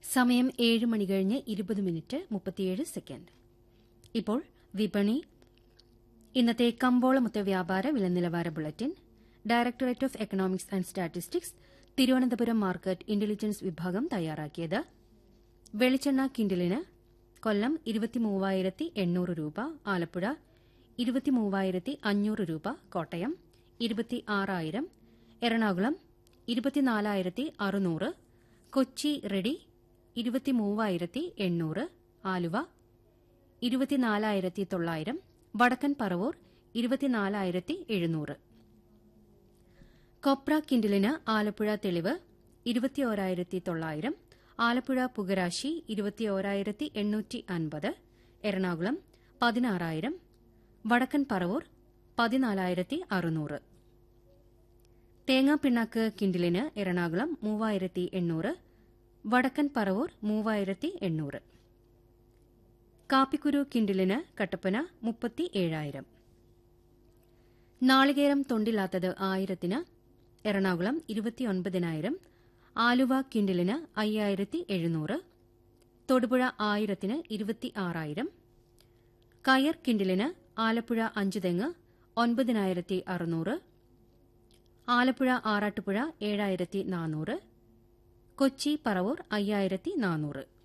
സമയം 7 മണി കഴിഞ്ഞ് 20 minute 37 second. ഇപ്പോൾ വിപണി. ഇന്നത്തെ കമ്പോള മൊത്ത വ്യാപാര വില നിലവാര bulletin directorate of economics and statistics Thiruvananthapuram market intelligence വിഭാഗം തയ്യാറാക്കിയത്. വെളിച്ചെണ്ണ കിൻഡലിന് കൊല്ലം 23,800 രൂപ, ആലപ്പുഴ 23,500 രൂപ, കോട്ടയം 26,000, എറണാകുളം 24,600, കൊച്ചി റെഡി 23,800, ആലുവ 24,900, വടക്കൻ പറവൂർ 24,700. കൊപ്ര കിൻഡലിന് ആലപ്പുഴ തെളിവ് 21,900, ആലപ്പുഴ പുകരാശി 21,850, എറണാകുളം 16,000, വടക്കൻ പറവൂർ 14,600. തേങ്ങാപ്പിണ്ണാക്ക് കിൻഡലിന് എറണാകുളം 3,800, വടക്കൻ പറവൂർ 3,800. കാപ്പിക്കുരു കിൻഡലിന് കട്ടപ്പന 37,000. നാളികേരം തൊണ്ടില്ലാത്തത് 1,000-ന് എറണാകുളം 29,000, ആലുവ കിൻഡലിന് 5,700, തൊടുപുഴ 1,000-ന് 26,000. കയർ കിൻഡലിന് ആലപ്പുഴ 5 തെങ്ങ് 9,600, ആലപ്പുഴ ആറാട്ടുപുഴ 7,400, കൊച്ചി പറവൂർ 5,400.